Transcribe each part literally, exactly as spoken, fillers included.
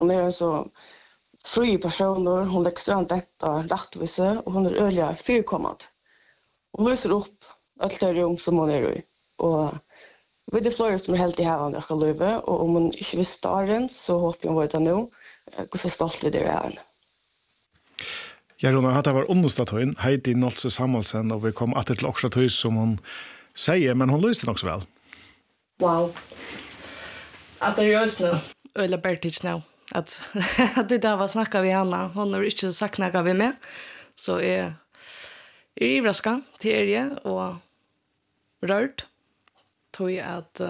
Hon är en så fri person, hon lägger strand detta rättvise och hon är öliga fyrkommad. Hon lyser upp allt det rum som hon är i. Och vi är flera som är helt i hävan jag ska leva, och om hon inte vill starten så hoppas jag veta nu hur så stolt det är. Ja, Rona, att det var understatøyen, Heidi Nolse Samuelsen, og vi kom att till också tøy som hon säger, men hon lyser också väl. Wow. Att det är just nu, eller Bertage nu, att det där var snacka vi Anna, hon har inte sagt något vi med, så är är ivraska till er och rörd, tror jag att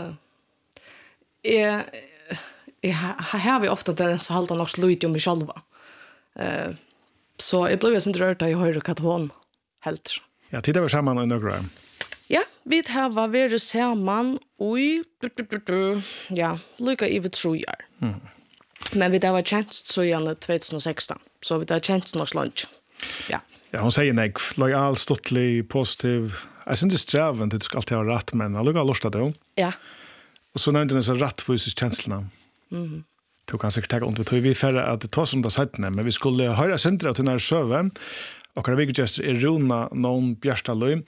är är här vi ofta det så halta nog slut om vi själva. Eh så jag blev ju så rörd att jag hörde att hon helt. Ja, tittar vi samman i några. Ja, vi har varit samman oj ja, lika i vid tre år. Mm. Men vi har varit tjänst så igen tjugohundrasexton. Så vi har tjänst någon lunch. Ja. Ja, hon säger nej, lojal, stottlig, positiv. Jag syns inte strävan till att du ska alltid ha rätt, men jag lukar lust det. Ja. Och så nämnde den så rättfysiskt känslorna. Mhm. Du kan säkert ta ont vi tog vi färre att det tar som det sagt men vi skulle höra centra av den här söven. Och det vilket just är Rona någon Bjärstalöj.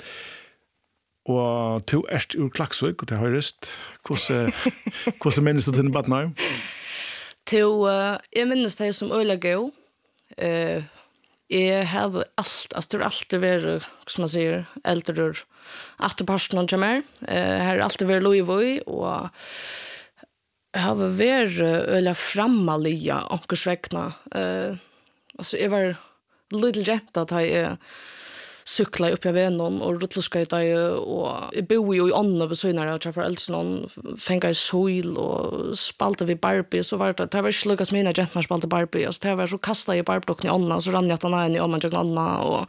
Och to est ur Klaksvik och det har just hur hur minns du den badnar? To jag minns det som öliga gå. Eh jag har allt alltså det är alltid ver som man säger äldre åtta personer som är eh här är alltid ver Louis och jag har varit öliga frammalia ankersväckna. Eh alltså jag var little jet att jag cykla upp jag vet någon och rutlskata och jag bor ju i Anna vid såna där jag för alltså någon fänga i soil och spalta vi Barbie så var det det var ju lukas mina gentnar spalta Barbie och det var så kasta i Barbie-blocken i Anna så rann jag att han i Anna jag Anna och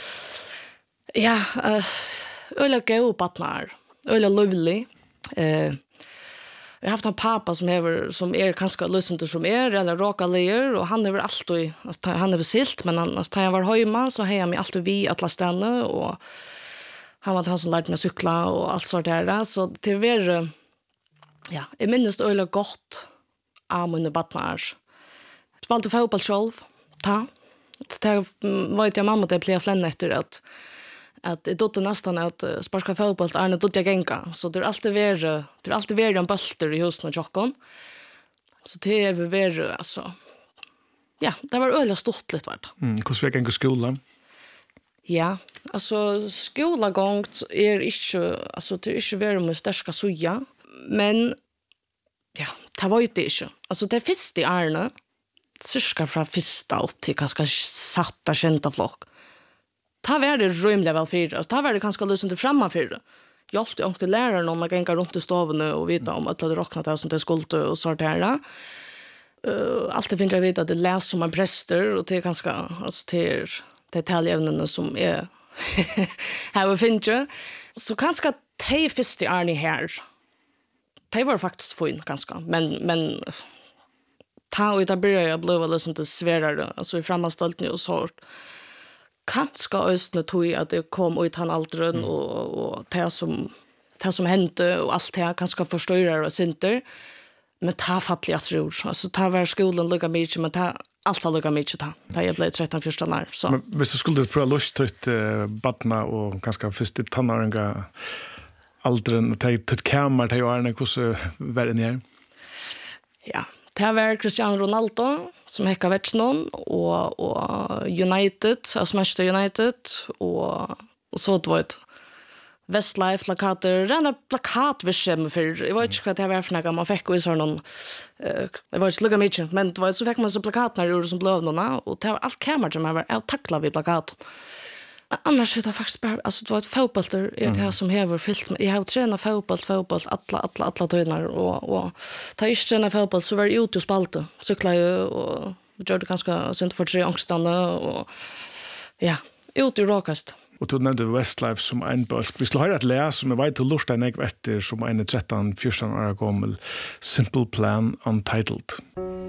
ja öliga gå partner öliga lovely eh jag har haft en pappa som är som är ganska lustigt som är eller raka lejer och han är väl alltid alltså, han är väl silt men han alltså, han var hemma så har jag mig alltid vi att lasta och han var han som lärde mig cykla och allt sånt där så det var ja jag minns det öle gott am under barnar spalta fotboll själv ta det var det mamma det blev flänna efter att att det dotter nästan att sparka fotboll är det dotter gänga så det är alltid ver det är alltid ver en bulter i husen och jockon så det är ver alltså ja det var öliga stort lite vart mm hur ska jag gå skolan ja alltså skolagång är inte alltså det är inte ver med starka soja men ja det var ju det inte alltså det första i Arne cirka från första upp till ganska satta kända flock. Ta var det rymliga väl för oss. Ta var det ganska lösent till framman för det. Jag hjälpte också läraren om att gänga runt i staven och veta om att det rocknat det som det skulle och sånt här. Uh, allt det finns jag vet att det läs som en präster och det är ganska alltså till det talämnen som är här finns ju. Så ganska te första Arne här. Det var faktiskt fin ganska men men ta och det började jag bli liksom det svärare alltså i framställt nu och så kanske östne tog att det kom ut han aldren mm. och och det som det som hände och allt det kanske förstörar och synter men ta fattliga tror alltså ta var skolan lugga mycket men ta allt lugga mycket ta ta jag blev tretton fjorton år så men hvis du skulle pröva lust ut uh, badna och ganska först i tonåringar aldren ta ett kamera ta ju hur så var det ner ja det var Cristiano Ronaldo som hekka vetchnon och och United, alltså Manchester United och och så det var ett Westlife plakater, rena plakat vi skämmer för jag vet inte vad det var för några man fick och så någon eh det var inte lugga mycket men det var så fick man så plakat när det gjorde som blöv nåna och det var allt kamera som var jag tackla vi plakat. Annars är det faktiskt bara alltså det var ett fotbollter är det här som häver fyllt med jag har tränat fotboll fotboll alla alla alla tränar och och ta ju träna fotboll så var det ute och spalta cykla ju och gjorde ganska synd för tre angstande och ja ute i rakast och du nämnde Westlife som en bulk vi skulle ha ett läs som är vet till lust en efter som en tretton fjorton år gammal Simple Plan Untitled.